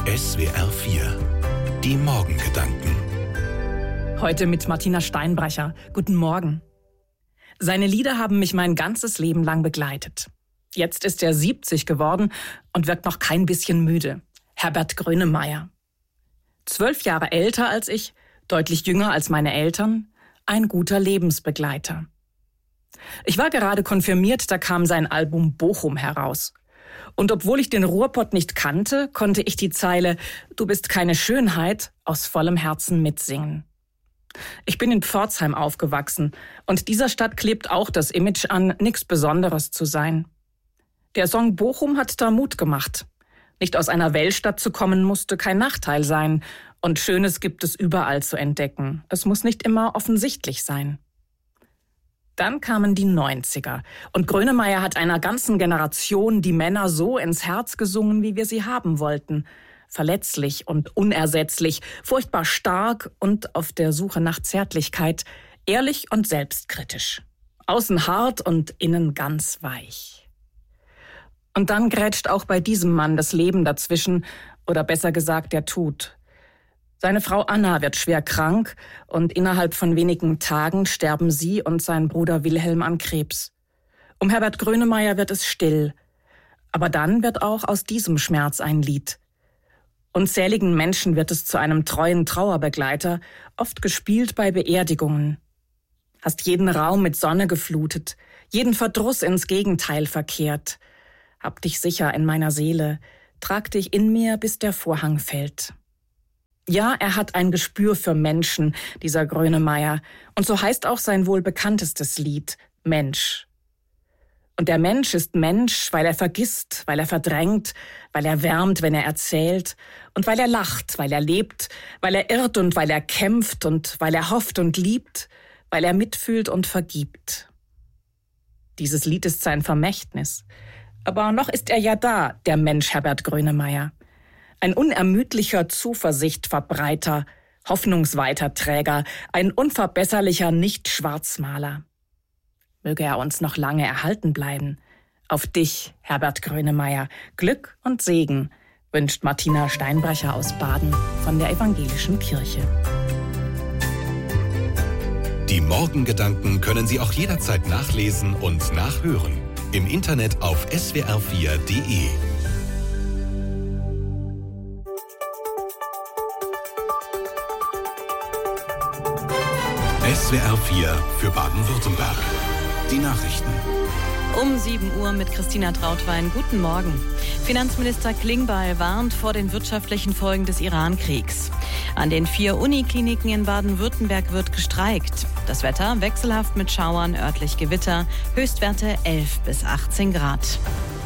SWR 4. Die Morgengedanken. Heute mit Martina Steinbrecher. Guten Morgen. Seine Lieder haben mich mein ganzes Leben lang begleitet. Jetzt ist er 70 geworden und wirkt noch kein bisschen müde. Herbert Grönemeyer. 12 Jahre älter als ich, deutlich jünger als meine Eltern, ein guter Lebensbegleiter. Ich war gerade konfirmiert, da kam sein Album Bochum heraus. Und obwohl ich den Ruhrpott nicht kannte, konnte ich die Zeile »Du bist keine Schönheit« aus vollem Herzen mitsingen. Ich bin in Pforzheim aufgewachsen und dieser Stadt klebt auch das Image an, nichts Besonderes zu sein. Der Song Bochum hat da Mut gemacht. Nicht aus einer Weltstadt zu kommen, musste kein Nachteil sein. Und Schönes gibt es überall zu entdecken. Es muss nicht immer offensichtlich sein. Dann kamen die 90er. Und Grönemeyer hat einer ganzen Generation die Männer so ins Herz gesungen, wie wir sie haben wollten. Verletzlich und unersetzlich, furchtbar stark und auf der Suche nach Zärtlichkeit, ehrlich und selbstkritisch. Außen hart und innen ganz weich. Und dann grätscht auch bei diesem Mann das Leben dazwischen, oder besser gesagt der Tod. Seine Frau Anna wird schwer krank und innerhalb von wenigen Tagen sterben sie und sein Bruder Wilhelm an Krebs. Um Herbert Grönemeyer wird es still. Aber dann wird auch aus diesem Schmerz ein Lied. Unzähligen Menschen wird es zu einem treuen Trauerbegleiter, oft gespielt bei Beerdigungen. Hast jeden Raum mit Sonne geflutet, jeden Verdruss ins Gegenteil verkehrt. Hab dich sicher in meiner Seele, trag dich in mir, bis der Vorhang fällt. Ja, er hat ein Gespür für Menschen, dieser Grönemeyer. Und so heißt auch sein wohl bekanntestes Lied, Mensch. Und der Mensch ist Mensch, weil er vergisst, weil er verdrängt, weil er wärmt, wenn er erzählt, und weil er lacht, weil er lebt, weil er irrt und weil er kämpft und weil er hofft und liebt, weil er mitfühlt und vergibt. Dieses Lied ist sein Vermächtnis. Aber noch ist er ja da, der Mensch Herbert Grönemeyer. Ein unermüdlicher Zuversichtverbreiter, Hoffnungsweiterträger, ein unverbesserlicher Nicht-Schwarzmaler. Möge er uns noch lange erhalten bleiben. Auf dich, Herbert Grönemeyer, Glück und Segen, wünscht Martina Steinbrecher aus Baden von der Evangelischen Kirche. Die Morgengedanken können Sie auch jederzeit nachlesen und nachhören. Im Internet auf swr4.de. SWR 4 für Baden-Württemberg. Die Nachrichten. Um 7 Uhr mit Christina Trautwein. Guten Morgen. Finanzminister Klingbeil warnt vor den wirtschaftlichen Folgen des Iran-Kriegs. An den 4 Unikliniken in Baden-Württemberg wird gestreikt. Das Wetter wechselhaft mit Schauern, örtlich Gewitter, Höchstwerte 11 bis 18 Grad.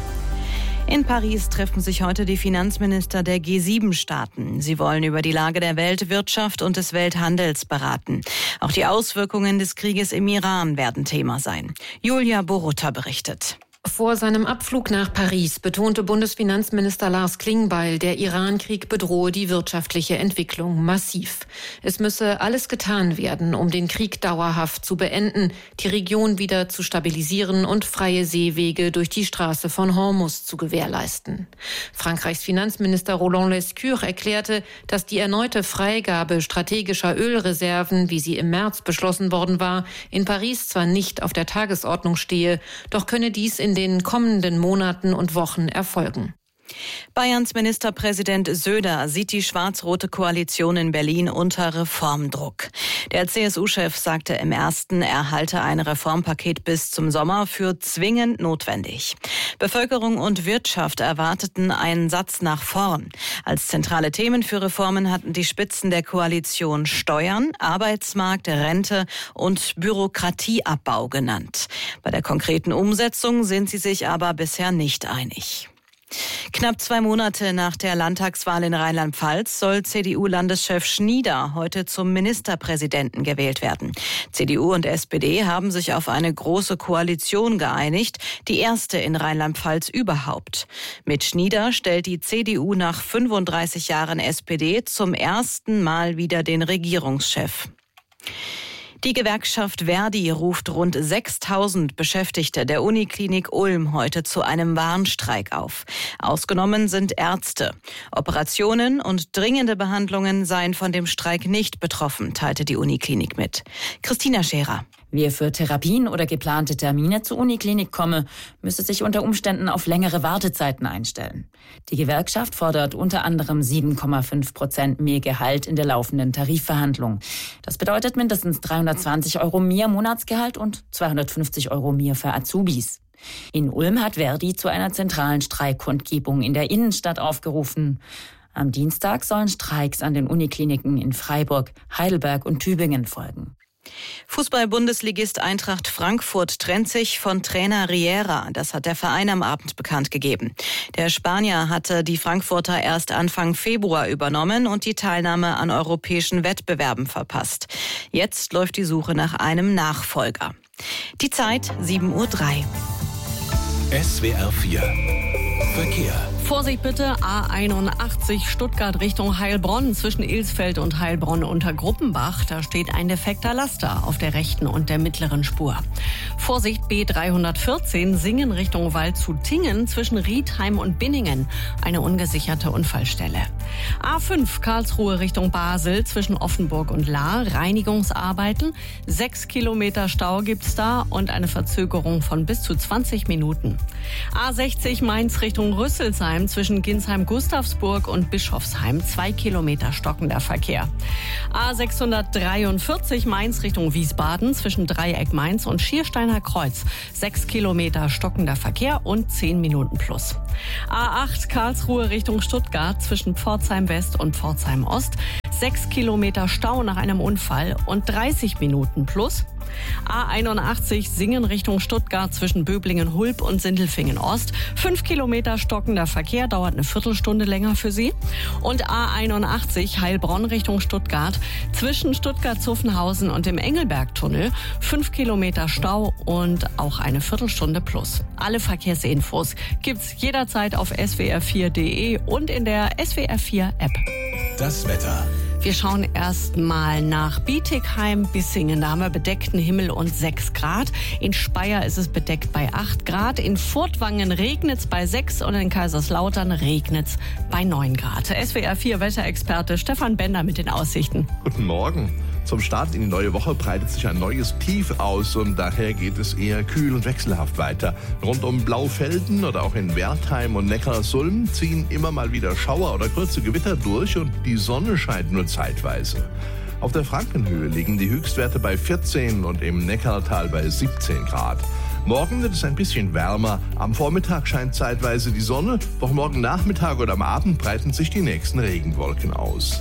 In Paris treffen sich heute die Finanzminister der G7-Staaten. Sie wollen über die Lage der Weltwirtschaft und des Welthandels beraten. Auch die Auswirkungen des Krieges im Iran werden Thema sein. Julia Borutta berichtet. Vor seinem Abflug nach Paris betonte Bundesfinanzminister Lars Klingbeil, der Iran-Krieg bedrohe die wirtschaftliche Entwicklung massiv. Es müsse alles getan werden, um den Krieg dauerhaft zu beenden, die Region wieder zu stabilisieren und freie Seewege durch die Straße von Hormuz zu gewährleisten. Frankreichs Finanzminister Roland Lescure erklärte, dass die erneute Freigabe strategischer Ölreserven, wie sie im März beschlossen worden war, in Paris zwar nicht auf der Tagesordnung stehe, doch könne dies in den kommenden Monaten und Wochen erfolgen. Bayerns Ministerpräsident Söder sieht die schwarz-rote Koalition in Berlin unter Reformdruck. Der CSU-Chef sagte im ersten, er halte ein Reformpaket bis zum Sommer für zwingend notwendig. Bevölkerung und Wirtschaft erwarteten einen Satz nach vorn. Als zentrale Themen für Reformen hatten die Spitzen der Koalition Steuern, Arbeitsmarkt, Rente und Bürokratieabbau genannt. Bei der konkreten Umsetzung sind sie sich aber bisher nicht einig. Knapp 2 Monate nach der Landtagswahl in Rheinland-Pfalz soll CDU-Landeschef Schnieder heute zum Ministerpräsidenten gewählt werden. CDU und SPD haben sich auf eine große Koalition geeinigt, die erste in Rheinland-Pfalz überhaupt. Mit Schnieder stellt die CDU nach 35 Jahren SPD zum ersten Mal wieder den Regierungschef. Die Gewerkschaft Verdi ruft rund 6.000 Beschäftigte der Uniklinik Ulm heute zu einem Warnstreik auf. Ausgenommen sind Ärzte. Operationen und dringende Behandlungen seien von dem Streik nicht betroffen, teilte die Uniklinik mit. Christina Scherer. Wer für Therapien oder geplante Termine zur Uniklinik komme, müsse sich unter Umständen auf längere Wartezeiten einstellen. Die Gewerkschaft fordert unter anderem 7,5% mehr Gehalt in der laufenden Tarifverhandlung. Das bedeutet mindestens 320 € mehr Monatsgehalt und 250 € mehr für Azubis. In Ulm hat Verdi zu einer zentralen Streikkundgebung in der Innenstadt aufgerufen. Am Dienstag sollen Streiks an den Unikliniken in Freiburg, Heidelberg und Tübingen folgen. Fußball-Bundesligist Eintracht Frankfurt trennt sich von Trainer Riera. Das hat der Verein am Abend bekannt gegeben. Der Spanier hatte die Frankfurter erst Anfang Februar übernommen und die Teilnahme an europäischen Wettbewerben verpasst. Jetzt läuft die Suche nach einem Nachfolger. Die Zeit 7:03 Uhr. SWR 4 Verkehr. Vorsicht bitte, A81 Stuttgart Richtung Heilbronn zwischen Ilsfeld und Heilbronn unter Gruppenbach. Da steht ein defekter Laster auf der rechten und der mittleren Spur. Vorsicht B314 Singen Richtung Waldshut-Tingen zwischen Riedheim und Binningen. Eine ungesicherte Unfallstelle. A5 Karlsruhe Richtung Basel zwischen Offenburg und Lahr. Reinigungsarbeiten. 6 Kilometer Stau gibt's da und eine Verzögerung von bis zu 20 Minuten. A60 Mainz Richtung Rüsselsheim zwischen Ginsheim-Gustavsburg und Bischofsheim. 2 Kilometer stockender Verkehr. A643 Mainz Richtung Wiesbaden zwischen Dreieck Mainz und Schiersteiner Kreuz. 6 Kilometer stockender Verkehr und 10 Minuten plus. A8 Karlsruhe Richtung Stuttgart zwischen Pforzheim West und Pforzheim Ost. 6 Kilometer Stau nach einem Unfall und 30 Minuten plus. A81 Singen Richtung Stuttgart zwischen Böblingen-Hulb und Sindelfingen Ost. 5 Kilometer stockender Verkehr, dauert eine Viertelstunde länger für Sie. Und A81 Heilbronn Richtung Stuttgart zwischen Stuttgart-Zuffenhausen und dem Engelbergtunnel. 5 Kilometer Stau und auch eine Viertelstunde plus. Alle Verkehrsinfos gibt's jederzeit auf swr4.de und in der SWR4 App. Das Wetter. Wir schauen erst mal nach Bietigheim-Bissingen. Da haben wir bedeckten Himmel und 6 Grad. In Speyer ist es bedeckt bei 8 Grad. In Furtwangen regnet es bei 6 und in Kaiserslautern regnet es bei 9 Grad. SWR 4 Wetterexperte Stefan Bender mit den Aussichten. Guten Morgen. Zum Start in die neue Woche breitet sich ein neues Tief aus und daher geht es eher kühl und wechselhaft weiter. Rund um Blaufelden oder auch in Wertheim und Neckarsulm ziehen immer mal wieder Schauer oder kurze Gewitter durch und die Sonne scheint nur zeitweise. Auf der Frankenhöhe liegen die Höchstwerte bei 14 und im Neckartal bei 17 Grad. Morgen wird es ein bisschen wärmer. Am Vormittag scheint zeitweise die Sonne, doch morgen Nachmittag oder am Abend breiten sich die nächsten Regenwolken aus.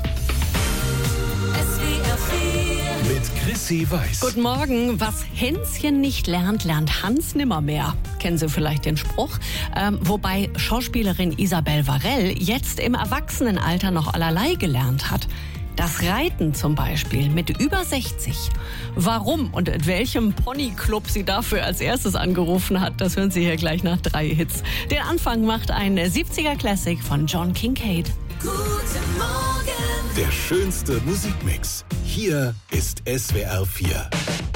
Mit Chrissy Weiß. Guten Morgen. Was Hänschen nicht lernt, lernt Hans nimmermehr. Kennen Sie vielleicht den Spruch? Wobei Schauspielerin Isabelle Varell jetzt im Erwachsenenalter noch allerlei gelernt hat. Das Reiten zum Beispiel mit über 60. Warum und in welchem Ponyclub sie dafür als erstes angerufen hat, das hören Sie hier gleich nach 3 Hits. Den Anfang macht ein 70er Classic von John Kincaid. Guten Morgen. Der schönste Musikmix. Hier ist SWR 4.